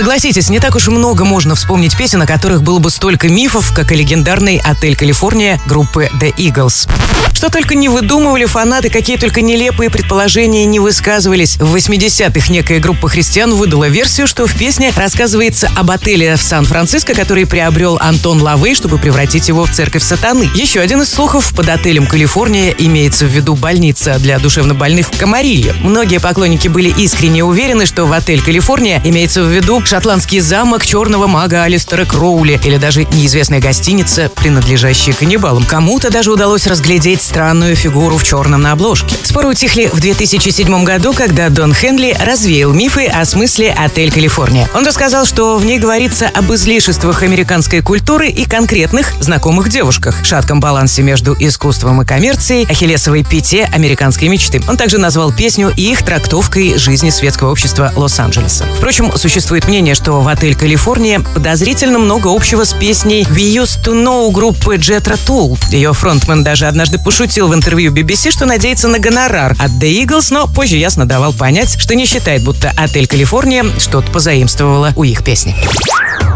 Согласитесь, не так уж и много можно вспомнить песен, о которых было бы столько мифов, как и легендарный «Отель Калифорния» группы The Eagles. Что только не выдумывали фанаты, какие только нелепые предположения не высказывались. В 80-х некая группа христиан выдала версию, что в песне рассказывается об отеле в Сан-Франциско, который приобрел Антон Лавей, чтобы превратить его в церковь сатаны. Еще один из слухов: под отелем Калифорния имеется в виду больница для душевнобольных в Камарилье. Многие поклонники были искренне уверены, что в отель Калифорния имеется в виду шотландский замок черного мага Алистера Кроули или даже неизвестная гостиница, принадлежащая каннибалам. Кому-то даже удалось разглядеть странную фигуру в черном на обложке. Споры утихли в 2007 году, когда Дон Хенли развеял мифы о смысле «Отель Калифорния». Он рассказал, что в ней говорится об излишествах американской культуры и конкретных знакомых девушках, шатком балансе между искусством и коммерцией, ахиллесовой пяте американской мечты. Он также назвал песню их трактовкой жизни светского общества Лос-Анджелеса. Впрочем, существует мнение, что в «Отель Калифорния» подозрительно много общего с песней «We Used to Know» группы Jethro Tull. Ее фронтмен даже однажды пошутил в интервью BBC, что надеется на гонорар от The Eagles, но позже ясно давал понять, что не считает, будто «Отель Калифорния» что-то позаимствовала у их песни.